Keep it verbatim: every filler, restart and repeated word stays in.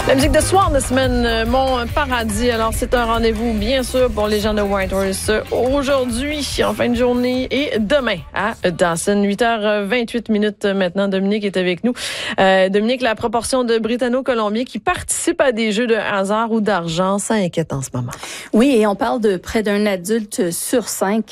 La musique de soir de semaine, euh, mon paradis. Alors, c'est un rendez-vous, bien sûr, pour les gens de Whitehorse aujourd'hui, en fin de journée et demain à Dawson. huit heures vingt-huit minutes maintenant. Dominique est avec nous. Euh, Dominique, la proportion de Britanno-Colombiens qui participent à des jeux de hasard ou d'argent, ça inquiète en ce moment. Oui, et on parle de près d'un adulte sur cinq